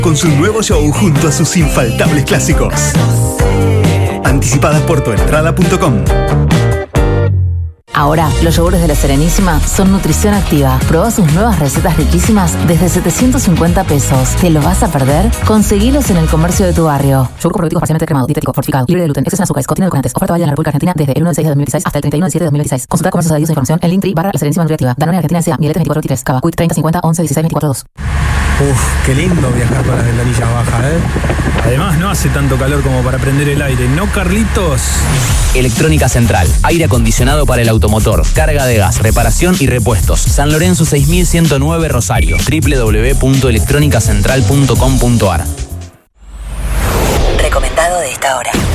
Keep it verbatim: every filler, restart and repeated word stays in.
con su nuevo show junto a sus infaltables clásicos. Anticipadas por tuentrada punto com. Ahora, los yogures de La Serenísima son nutrición activa. Probá sus nuevas recetas riquísimas desde setecientos cincuenta pesos. ¿Te lo vas a perder? Conseguilos en el comercio de tu barrio. Yogur probiótico parcialmente cremado, dietético, fortificado, libre de gluten, exceso en azúcares, contiene edulcorantes. Oferta válida en la República Argentina desde el uno de seis de dos mil dieciséis hasta el treinta y uno de siete de dos mil dieciséis. Consulta comercios adheridos a información en Linktree barra La Serenísima Nutriactiva. Danone Argentina S A, Miletes veinticuatro veintitrés, Cava, Quick treinta cincuenta once dieciséis veinticuatro dos. Uf, qué lindo viajar con las ventanillas bajas, ¿eh? Además, no hace tanto calor como para prender el aire, ¿no, Carlitos? Electrónica Central, aire acondicionado para el automotor, carga de gas, reparación y repuestos. San Lorenzo seis mil ciento nueve Rosario, doble u doble u doble u punto electrónica central punto com punto a r. Recomendado de esta hora.